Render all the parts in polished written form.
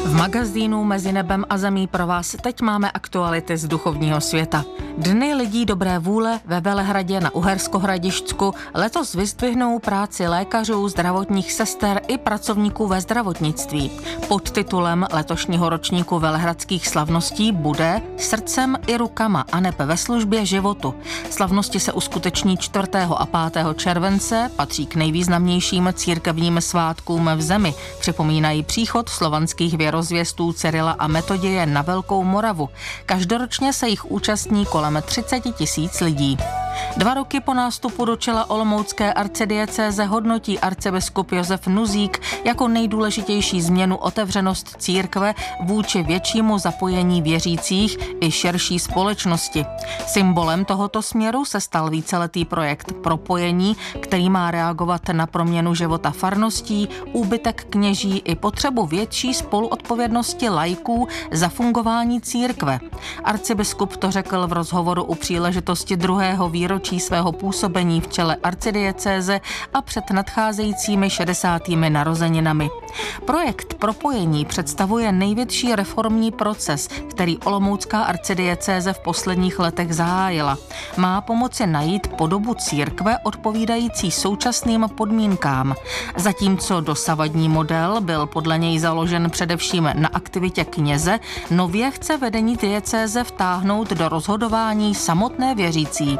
V magazínu Mezi nebem a zemí pro vás teď máme aktuality z duchovního světa. Dny lidí dobré vůle ve Velehradě na Uherskohradišťsku letos vyzdvihnou práci lékařů, zdravotních sester i pracovníků ve zdravotnictví. Pod titulem letošního ročníku velehradských slavností bude Srdcem i rukama aneb ve službě životu. Slavnosti se uskuteční 4. a 5. července, patří k nejvýznamnějším církevním svátkům v zemi. Připomínají příchod slovanských věrozvěstů Cyrila a Metoděje na Velkou Moravu. Každoročně se jich účastní kolem 30 000 lidí. 2 roky po nástupu do čela olomoucké arcidiecéze hodnotí arcibiskup Josef Nuzík jako nejdůležitější změnu otevřenost církve vůči většímu zapojení věřících i širší společnosti. Symbolem tohoto směru se stal víceletý projekt Propojení, který má reagovat na proměnu života farností, úbytek kněží i potřebu větší spoluodpovědnosti laiků za fungování církve. Arcibiskup to řekl v rozhovoru u příležitosti 2. výročí svého působení v čele arcidiecéze a před nadcházejícími 60. narozeninami. Projekt Propojení představuje největší reformní proces, který olomoucká arcidiecéze v posledních letech zahájila. Má pomoci najít podobu církve odpovídající současným podmínkám. Zatímco dosavadní model byl podle něj založen především na aktivitě kněze, nově chce vedení diecéze vtáhnout do rozhodování samotné věřící.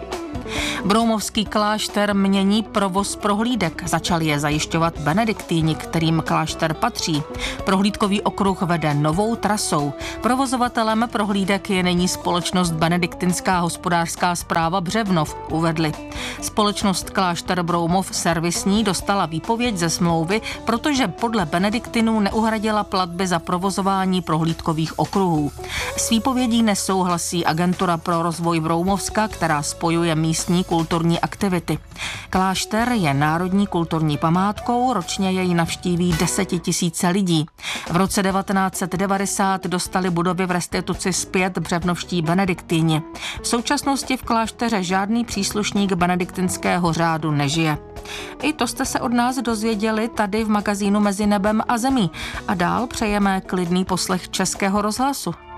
Broumovský klášter mění provoz prohlídek. Začali je zajišťovat benediktýni, kterým klášter patří. Prohlídkový okruh vede novou trasou. Provozovatelem prohlídek je nyní společnost Benediktinská hospodářská správa Břevnov, uvedli. Společnost Klášter Broumov servisní dostala výpověď ze smlouvy, protože podle benediktinů neuhradila platby za provozování prohlídkových okruhů. S výpovědí nesouhlasí Agentura pro rozvoj Broumovska, která spojuje místní kulturní aktivity. Klášter je národní kulturní památkou, ročně jej navštíví 10 000 lidí. V roce 1990 dostali budovy v restituci zpět břevnovští benediktýni. V současnosti v klášteře žádný příslušník benediktinského řádu nežije. I to jste se od nás dozvěděli tady v magazínu Mezi nebem a zemí. A dál přejeme klidný poslech Českého rozhlasu.